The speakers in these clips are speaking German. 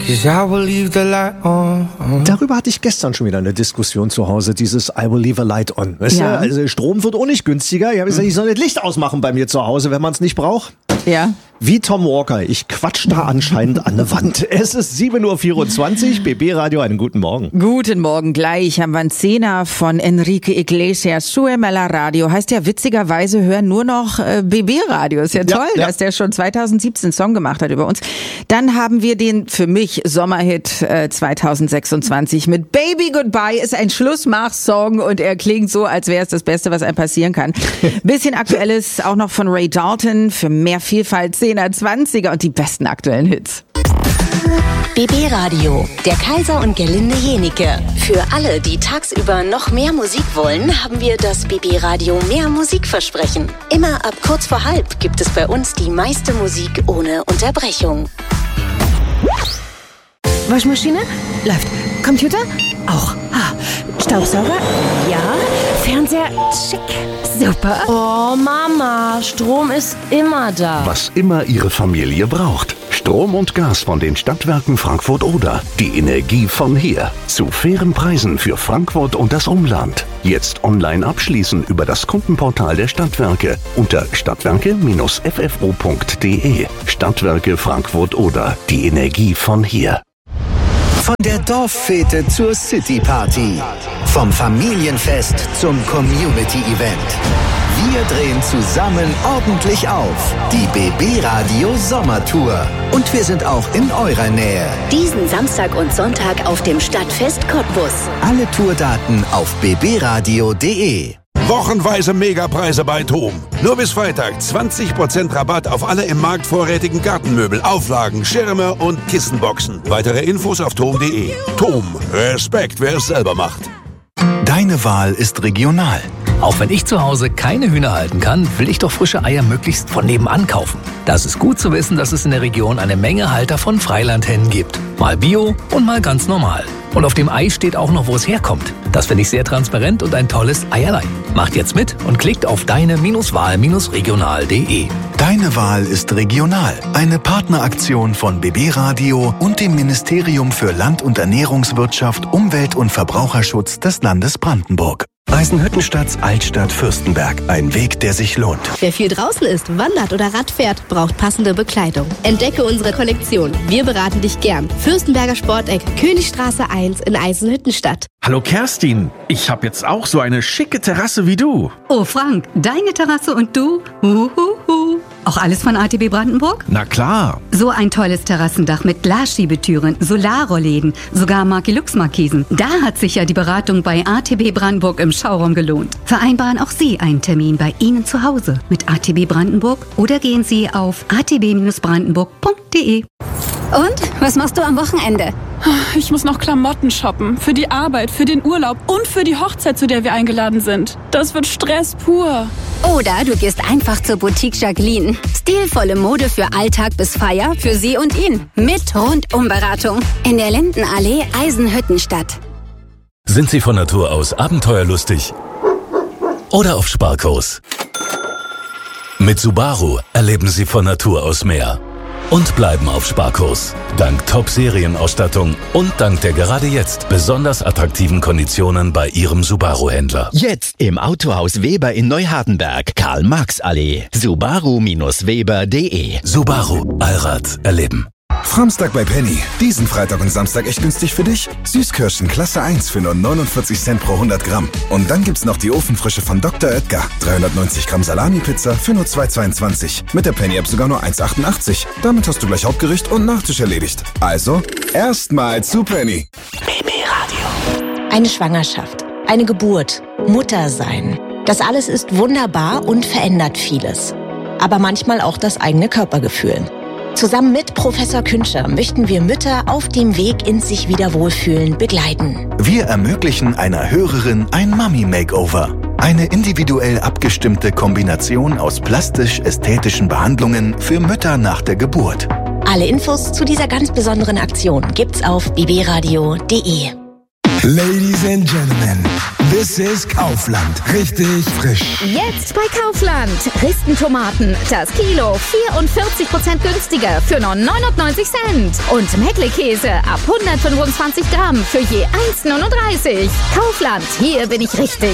I will leave the light on. Darüber hatte ich gestern schon wieder eine Diskussion zu Hause, dieses I will leave a light on. Weißt du, also Strom wird auch nicht günstiger. Ich habe gesagt, ich soll das Licht ausmachen bei mir zu Hause, wenn man es nicht braucht. Ja. Wie Tom Walker, ich quatsch da anscheinend an der Wand. Es ist 7:24 Uhr, BB Radio, einen guten Morgen. Guten Morgen, gleich haben wir einen Zehner von Enrique Iglesias, Suemela Radio. Heißt ja witzigerweise, hören nur noch BB Radio. Ist ja toll, dass der schon 2017 einen Song gemacht hat über uns. Dann haben wir den für mich Sommerhit 2026 mit Baby Goodbye. Ist ein Schlussmach-Song und er klingt so, als wäre es das Beste, was einem passieren kann. Bisschen Aktuelles auch noch von Ray Dalton für mehr Vielfalt. 10er, 20er und die besten aktuellen Hits. BB Radio, der Kaiser und Gerlinde Jenike. Für alle, die tagsüber noch mehr Musik wollen, haben wir das BB Radio Mehr Musikversprechen. Immer ab kurz vor halb gibt es bei uns die meiste Musik ohne Unterbrechung. Waschmaschine? Läuft. Computer? Auch. Staubsauger? Ja. Fernseher? Schick. Super. Oh Mama, Strom ist immer da. Was immer Ihre Familie braucht. Strom und Gas von den Stadtwerken Frankfurt-Oder. Die Energie von hier. Zu fairen Preisen für Frankfurt und das Umland. Jetzt online abschließen über das Kundenportal der Stadtwerke unter stadtwerke-ffo.de. Stadtwerke Frankfurt-Oder. Die Energie von hier. Von der Dorffete zur City-Party. Vom Familienfest zum Community-Event. Wir drehen zusammen ordentlich auf. Die BB Radio Sommertour. Und wir sind auch in eurer Nähe. Diesen Samstag und Sonntag auf dem Stadtfest Cottbus. Alle Tourdaten auf bbradio.de. Wochenweise Megapreise bei TOM. Nur bis Freitag 20% Rabatt auf alle im Markt vorrätigen Gartenmöbel, Auflagen, Schirme und Kissenboxen. Weitere Infos auf tom.de. TOM. Respekt, wer es selber macht. Deine Wahl ist regional. Auch wenn ich zu Hause keine Hühner halten kann, will ich doch frische Eier möglichst von nebenan kaufen. Das ist gut zu wissen, dass es in der Region eine Menge Halter von Freilandhennen gibt. Mal Bio und mal ganz normal. Und auf dem Ei steht auch noch, wo es herkommt. Das finde ich sehr transparent und ein tolles Eierlein. Macht jetzt mit und klickt auf deine-wahl-regional.de. Deine Wahl ist regional. Eine Partneraktion von BB Radio und dem Ministerium für Land- und Ernährungswirtschaft, Umwelt- und Verbraucherschutz des Landes Brandenburg. Eisenhüttenstadts Altstadt Fürstenberg. Ein Weg, der sich lohnt. Wer viel draußen ist, wandert oder Radfährt, braucht passende Bekleidung. Entdecke unsere Kollektion. Wir beraten dich gern. Fürstenberger Sporteck, Königstraße 1 in Eisenhüttenstadt. Hallo Kerstin, ich habe jetzt auch so eine schicke Terrasse wie du. Oh Frank, deine Terrasse und du? Auch alles von ATB Brandenburg? Na klar. So ein tolles Terrassendach mit Glasschiebetüren, Solarrollläden, sogar Markilux-Markisen. Da hat sich ja die Beratung bei ATB Brandenburg im Schauraum gelohnt. Vereinbaren auch Sie einen Termin bei Ihnen zu Hause mit ATB Brandenburg oder gehen Sie auf atb-brandenburg.de. Und, was machst du am Wochenende? Ich muss noch Klamotten shoppen. Für die Arbeit, für den Urlaub und für die Hochzeit, zu der wir eingeladen sind. Das wird Stress pur. Oder du gehst einfach zur Boutique Jacqueline. Stilvolle Mode für Alltag bis Feier, für sie und ihn. Mit Rundumberatung. In der Lindenallee Eisenhüttenstadt. Sind Sie von Natur aus abenteuerlustig? Oder auf Sparkurs? Mit Subaru erleben Sie von Natur aus mehr. Und bleiben auf Sparkurs. Dank Top-Serienausstattung und dank der gerade jetzt besonders attraktiven Konditionen bei Ihrem Subaru-Händler. Jetzt im Autohaus Weber in Neuhardenberg, Karl-Marx-Allee. Subaru-Weber.de. Subaru. Allrad erleben. Framstag bei Penny. Diesen Freitag und Samstag echt günstig für dich. Süßkirschen Klasse 1 für nur 49 Cent pro 100 Gramm. Und dann gibt's noch die Ofenfrische von Dr. Oetker. 390 Gramm Salami-Pizza für nur 2,22. Mit der Penny-App sogar nur 1,88. Damit hast du gleich Hauptgericht und Nachtisch erledigt. Also, erstmal zu Penny. BB Radio. Eine Schwangerschaft, eine Geburt, Mutter sein. Das alles ist wunderbar und verändert vieles. Aber manchmal auch das eigene Körpergefühl. Zusammen mit Professor Künscher möchten wir Mütter auf dem Weg ins sich wieder wohlfühlen begleiten. Wir ermöglichen einer Hörerin ein Mummy-Makeover. Eine individuell abgestimmte Kombination aus plastisch-ästhetischen Behandlungen für Mütter nach der Geburt. Alle Infos zu dieser ganz besonderen Aktion gibt's auf bbradio.de. Ladies and Gentlemen, this is Kaufland. Richtig frisch. Jetzt bei Kaufland. Ristentomaten, das Kilo 44% günstiger für nur 99 Cent. Und Mettlekäse ab 125 Gramm für je 1,39. Kaufland, hier bin ich richtig.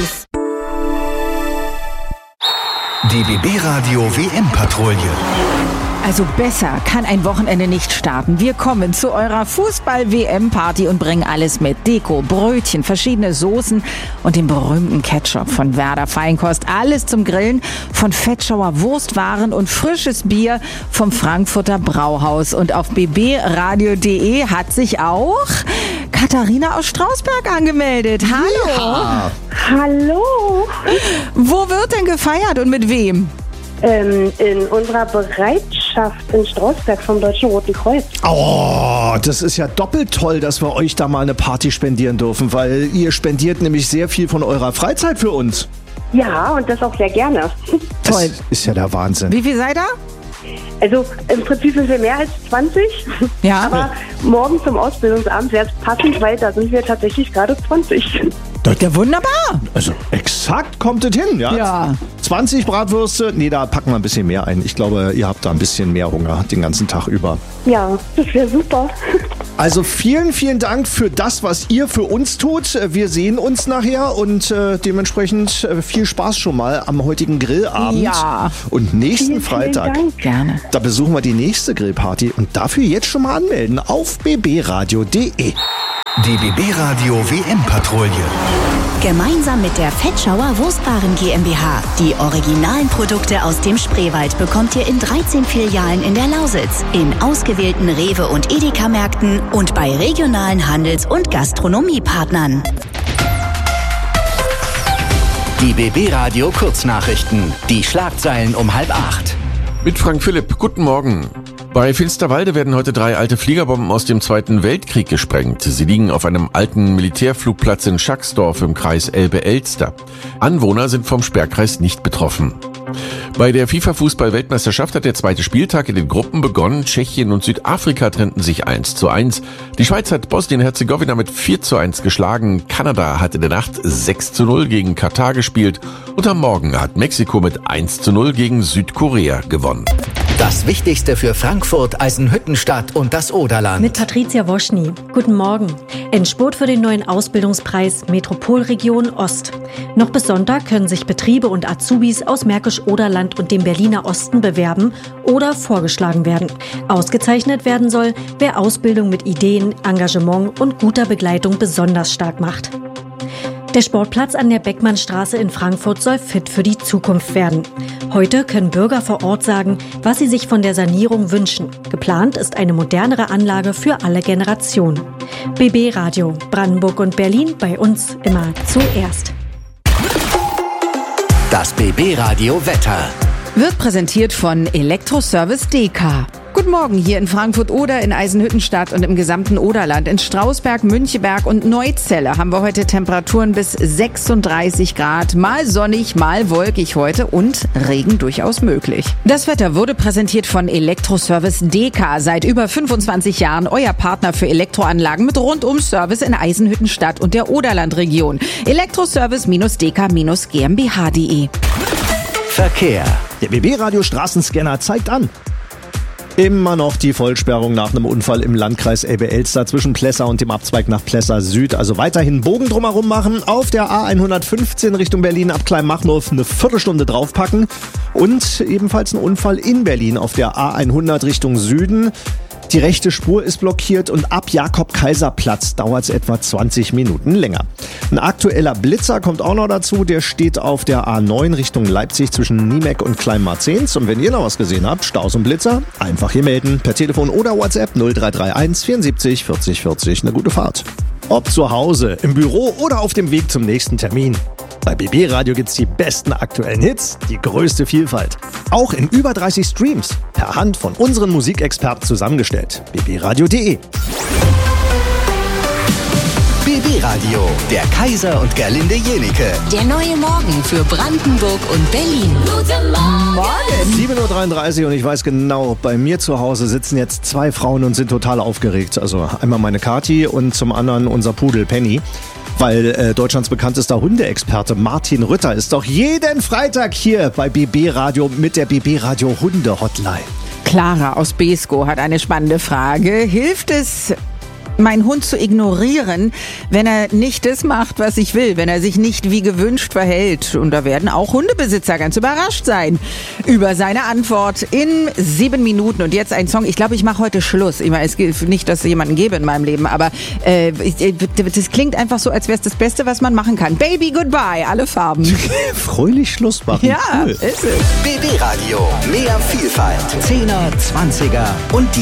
Die BB Radio WM-Patrouille. Also besser kann ein Wochenende nicht starten. Wir kommen zu eurer Fußball-WM-Party und bringen alles mit. Deko, Brötchen, verschiedene Soßen und den berühmten Ketchup von Werder Feinkost. Alles zum Grillen von Fettschauer Wurstwaren und frisches Bier vom Frankfurter Brauhaus. Und auf bbradio.de hat sich auch Katharina aus Strausberg angemeldet. Hallo. Ja. Hallo. Wo wird denn gefeiert und mit wem? In unserer Bereitschaft in Strausberg vom Deutschen Roten Kreuz. Oh, das ist ja doppelt toll, dass wir euch da mal eine Party spendieren dürfen, weil ihr spendiert nämlich sehr viel von eurer Freizeit für uns. Ja, und das auch sehr gerne. Toll. Das ist ja der Wahnsinn. Wie viel seid ihr? Also im Prinzip sind wir mehr als 20. Ja. Aber morgen zum Ausbildungsamt wäre es passend, weil da sind wir tatsächlich gerade 20. Das ist ja wunderbar. Also exakt kommt es hin, ja? Ja. 20 Bratwürste, nee, da packen wir ein bisschen mehr ein. Ich glaube, ihr habt da ein bisschen mehr Hunger den ganzen Tag über. Ja, das wäre super. Also vielen, vielen Dank für das, was ihr für uns tut. Wir sehen uns nachher und dementsprechend viel Spaß schon mal am heutigen Grillabend. Ja. Und nächsten Freitag, gerne, da besuchen wir die nächste Grillparty und dafür jetzt schon mal anmelden auf bbradio.de. Die BB Radio WM-Patrouille. Gemeinsam mit der Fettschauer Wurstwaren GmbH. Die originalen Produkte aus dem Spreewald bekommt ihr in 13 Filialen in der Lausitz, in ausgewählten Rewe- und Edeka-Märkten und bei regionalen Handels- und Gastronomiepartnern. Die BB Radio Kurznachrichten. Die Schlagzeilen um 7:30. Mit Frank Philipp, guten Morgen. Bei Finsterwalde werden heute 3 alte Fliegerbomben aus dem Zweiten Weltkrieg gesprengt. Sie liegen auf einem alten Militärflugplatz in Schacksdorf im Kreis Elbe-Elster. Anwohner sind vom Sperrkreis nicht betroffen. Bei der FIFA-Fußball-Weltmeisterschaft hat der zweite Spieltag in den Gruppen begonnen. Tschechien und Südafrika trennten sich 1:1. Die Schweiz hat Bosnien-Herzegowina mit 4:1 geschlagen. Kanada hat in der Nacht 6:0 gegen Katar gespielt. Und am Morgen hat Mexiko mit 1:0 gegen Südkorea gewonnen. Das Wichtigste für Frankfurt, Eisenhüttenstadt und das Oderland. Mit Patricia Woschny. Guten Morgen. Endspurt für den neuen Ausbildungspreis Metropolregion Ost. Noch bis Sonntag können sich Betriebe und Azubis aus Märkisch-Oderland und dem Berliner Osten bewerben oder vorgeschlagen werden. Ausgezeichnet werden soll, wer Ausbildung mit Ideen, Engagement und guter Begleitung besonders stark macht. Der Sportplatz an der Beckmannstraße in Frankfurt soll fit für die Zukunft werden. Heute können Bürger vor Ort sagen, was sie sich von der Sanierung wünschen. Geplant ist eine modernere Anlage für alle Generationen. BB Radio, Brandenburg und Berlin, bei uns immer zuerst. Das BB Radio Wetter. Wird präsentiert von Elektroservice DK. Guten Morgen hier in Frankfurt oder in Eisenhüttenstadt und im gesamten Oderland. In Strausberg, Müncheberg und Neuzelle haben wir heute Temperaturen bis 36 Grad. Mal sonnig, mal wolkig heute und Regen durchaus möglich. Das Wetter wurde präsentiert von Elektroservice DK. Seit über 25 Jahren euer Partner für Elektroanlagen mit Rundum-Service in Eisenhüttenstadt und der Oderlandregion. Elektroservice-dk-gmbh.de. Verkehr. Der BB-Radio Straßenscanner zeigt an. Immer noch die Vollsperrung nach einem Unfall im Landkreis Elbe-Elster zwischen Plessa und dem Abzweig nach Plessa Süd. Also weiterhin Bogen drumherum machen, auf der A115 Richtung Berlin ab Kleinmachnow eine Viertelstunde draufpacken und ebenfalls ein Unfall in Berlin auf der A100 Richtung Süden. Die rechte Spur ist blockiert und ab Jakob-Kaiser-Platz dauert es etwa 20 Minuten länger. Ein aktueller Blitzer kommt auch noch dazu. Der steht auf der A9 Richtung Leipzig zwischen Niemek und Kleinmarzens. Und wenn ihr noch was gesehen habt, Staus und Blitzer, einfach hier melden. Per Telefon oder WhatsApp 0331 74 40 40. Eine gute Fahrt. Ob zu Hause, im Büro oder auf dem Weg zum nächsten Termin. Bei BB Radio gibt's die besten aktuellen Hits, die größte Vielfalt. Auch in über 30 Streams. Per Hand von unseren Musikexperten zusammengestellt. bbradio.de. BB Radio, der Kaiser und Gerlinde Jenike. Der neue Morgen für Brandenburg und Berlin. Guten Morgen! 7.33 Uhr und ich weiß genau, bei mir zu Hause sitzen jetzt 2 Frauen und sind total aufgeregt. Also einmal meine Kathi und zum anderen unser Pudel Penny. Weil Deutschlands bekanntester Hundeexperte Martin Rütter ist doch jeden Freitag hier bei BB Radio mit der BB Radio Hunde Hotline. Clara aus Beeskow hat eine spannende Frage. Hilft es, meinen Hund zu ignorieren, wenn er nicht das macht, was ich will, wenn er sich nicht wie gewünscht verhält? Und da werden auch Hundebesitzer ganz überrascht sein über seine Antwort in 7 Minuten. Und jetzt ein Song. Ich glaube, ich mache heute Schluss. Ich meine, es gilt nicht, dass es jemanden gäbe in meinem Leben, aber das klingt einfach so, als wäre es das Beste, was man machen kann. Baby, goodbye, alle Farben. Fröhlich Schluss machen. Ja, cool. Ist es. BB Radio, mehr Vielfalt, 10er, 20er und die